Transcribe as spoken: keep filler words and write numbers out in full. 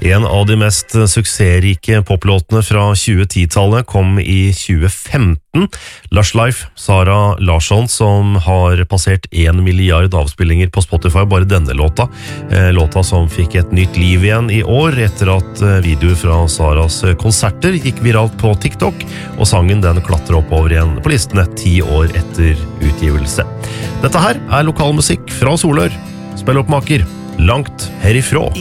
En av de mest suksessrike poplåtene fra tjue-ti-tallet kom i tjue femten. Lush Life, Sara Larsson, som har passert en milliard avspillinger på Spotify, bare denne låta. Låta som fikk et nytt liv igjen i år, etter at videoer fra Saras konserter gikk viralt på TikTok, og sangen den klatrer oppover igjen på listene ti år etter utgivelse. Dette her er lokalmusikk fra Solør. Spilloppmaker, langt herifra.